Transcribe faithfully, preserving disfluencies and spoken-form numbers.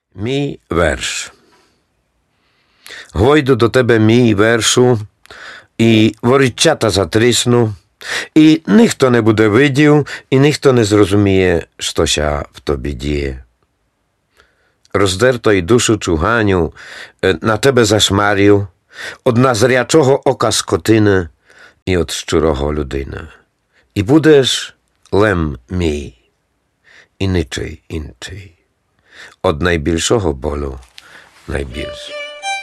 Мій верш. Гойду до тебе мій вершу, і ворічата затрісну, і ніхто не буде видів, і ніхто не зрозуміє, що ся в тобі діє. Роздерто й душу чуганю, на тебе зашмарю, од назрячого ока скотини і од щурого людини. І будеш лем мій, і нічий інший. Од найбільшого болю найбільш.